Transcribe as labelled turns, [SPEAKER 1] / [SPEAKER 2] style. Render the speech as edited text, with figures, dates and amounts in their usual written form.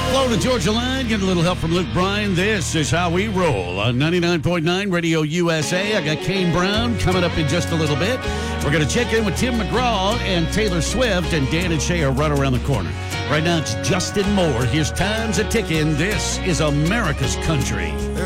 [SPEAKER 1] Hello to Georgia Line. Getting a little help from Luke Bryan. This is how we roll on 99.9 Radio USA. I got Kane Brown coming up in just a little bit. We're going to check in with Tim McGraw and Taylor Swift, and Dan and Shay are right around the corner. Right now, it's Justin Moore. Here's Time's a Ticking. This is America's Country.